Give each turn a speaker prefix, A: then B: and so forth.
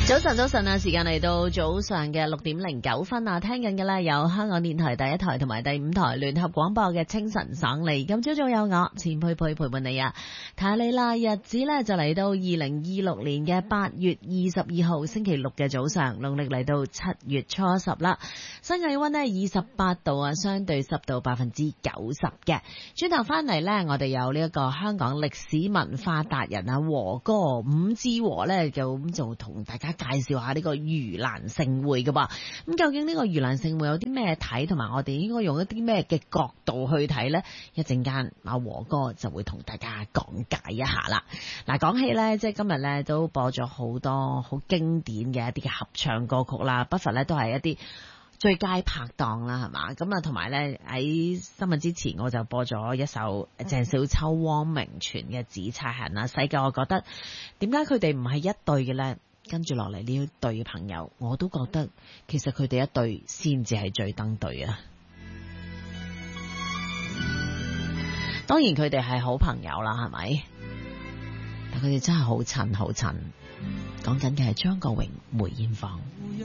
A: 早晨啊！時間嚟到早上嘅6:09啊，聽緊嘅呢有香港電台第一台同埋第5台聯合廣播嘅清晨爽利。今朝早有我錢佩佩陪伴你啊，睇下你啦。日子呢就嚟到2026年嘅8月22號星期六嘅早上，農曆嚟到7月初10啦。新氣溫呢28度啊，相對濕度90%嘅。轉頭翻嚟呢，我哋有呢一個香港歷史文化達人啊和哥伍志和呢，就同大家介紹下呢個盂蘭勝會嘅噃。咁究竟呢個盂蘭勝會有啲咩睇，同埋我哋應該用一啲咩嘅角度去睇呢？一陣間阿和哥就會同大家講解一下啦。嗱，講起呢，即係今日呢都播咗好多好經典嘅一啲嘅合唱歌曲啦，不乏呢都係一啲最佳拍檔啦，係嘛？咁啊，同埋呢喺新聞之前我就播咗一首鄭少秋、汪明荃嘅《紫釵痕》啦。細個我覺得點解佢哋唔係一對嘅呢？跟住落嚟呢一對嘅朋友，我都覺得其實佢哋一對先至係最登對啊！當然佢哋係好朋友啦，係咪？但佢哋真係好襯好襯。講緊嘅係張國榮、梅艷芳。